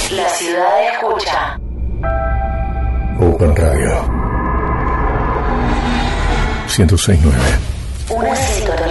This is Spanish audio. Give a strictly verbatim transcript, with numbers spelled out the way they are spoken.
La ciudad escucha. Open Radio ciento seis punto nueve. Una sintonía